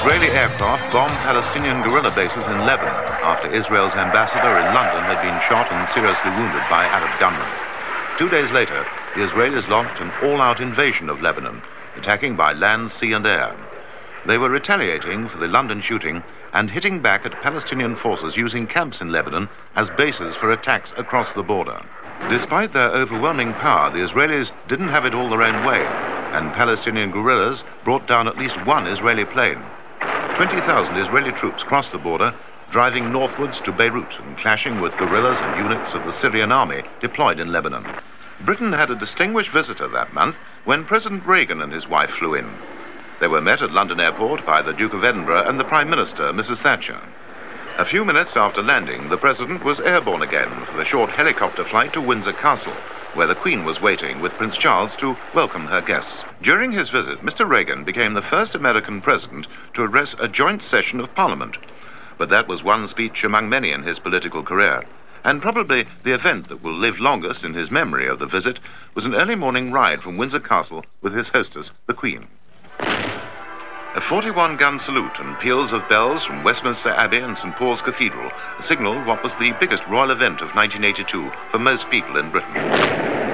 Israeli aircraft bombed Palestinian guerrilla bases in Lebanon after Israel's ambassador in London had been shot and seriously wounded by Arab gunmen. 2 days later, the Israelis launched an all-out invasion of Lebanon, attacking by land, sea and air. They were retaliating for the London shooting and hitting back at Palestinian forces using camps in Lebanon as bases for attacks across the border. Despite their overwhelming power, the Israelis didn't have it all their own way, and Palestinian guerrillas brought down at least one Israeli plane. 20,000 Israeli troops crossed the border, driving northwards to Beirut and clashing with guerrillas and units of the Syrian army deployed in Lebanon. Britain had a distinguished visitor that month when President Reagan and his wife flew in. They were met at London Airport by the Duke of Edinburgh and the Prime Minister, Mrs. Thatcher. A few minutes after landing, the President was airborne again for the short helicopter flight to Windsor Castle, where the Queen was waiting with Prince Charles to welcome her guests. During his visit, Mr. Reagan became the first American president to address a joint session of Parliament. But that was one speech among many in his political career. And probably the event that will live longest in his memory of the visit was an early morning ride from Windsor Castle with his hostess, the Queen. A 41-gun salute and peals of bells from Westminster Abbey and St. Paul's Cathedral signalled what was the biggest royal event of 1982 for most people in Britain.